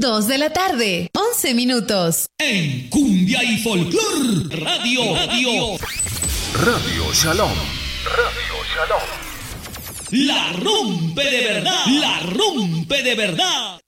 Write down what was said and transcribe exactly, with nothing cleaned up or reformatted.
dos de la tarde, once minutos. En Cumbia y Folclor, Radio, Radio. Radio Shalom. Radio Shalom. La rompe de verdad. La rompe de verdad.